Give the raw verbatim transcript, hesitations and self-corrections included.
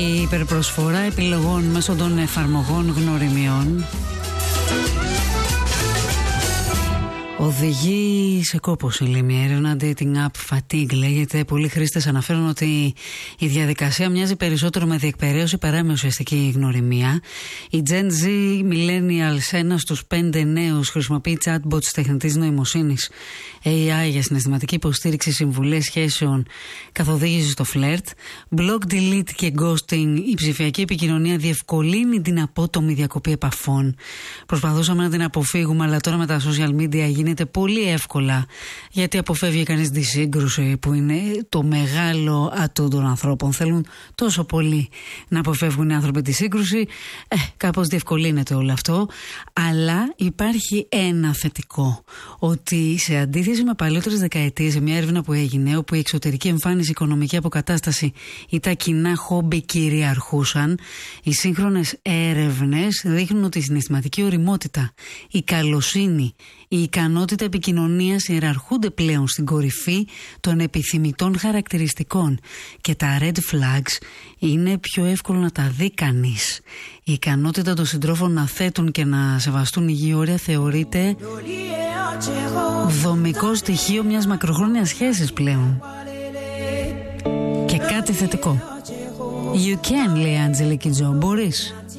Η υπερπροσφορά επιλογών μέσω των εφαρμογών γνωριμιών οδηγεί σε κόπωση, λέει μια έρευνα. Dating app fatigue λέγεται. Πολλοί χρήστες αναφέρουν ότι η διαδικασία μοιάζει περισσότερο με διεκπαιρέωση παρά με ουσιαστική γνωριμία. Η Gen Z Millennials, ένα στους πέντε νέους, χρησιμοποιεί chatbots τεχνητής νοημοσύνης, έι άι, για συναισθηματική υποστήριξη, συμβουλές σχέσεων, καθοδήγηση στο φλερτ. Block, delete και ghosting. Η ψηφιακή επικοινωνία διευκολύνει την απότομη διακοπή επαφών. Προσπαθούσαμε να την αποφύγουμε, αλλά τώρα με τα social media γίνεται πολύ εύκολα, γιατί αποφεύγει κανείς τη σύγκρουση που είναι το μεγάλο ατού των ανθρώπων. Θέλουν τόσο πολύ να αποφεύγουν οι άνθρωποι τη σύγκρουση. Ε, κάπως διευκολύνεται όλο αυτό. Αλλά υπάρχει ένα θετικό, ότι σε αντίθεση με παλιότερες δεκαετίες, σε μια έρευνα που έγινε, όπου η εξωτερική εμφάνιση, η οικονομική αποκατάσταση ή τα κοινά χόμπι κυριαρχούσαν, οι σύγχρονες έρευνες δείχνουν ότι η συναισθηματική ωριμότητα, η καλοσύνη, η ικανότητα επικοινωνίας ιεραρχούνται πλέον στην κορυφή των επιθυμητών χαρακτηριστικών, και τα red flags είναι πιο εύκολο να τα δει κανείς. Η ικανότητα των συντρόφων να θέτουν και να σεβαστούν υγιή όρια θεωρείται δομικό στοιχείο μιας μακροχρόνιας σχέσης πλέον. Και κάτι θετικό. You can, λέει η Αντζελική Τζο. Μπορείς.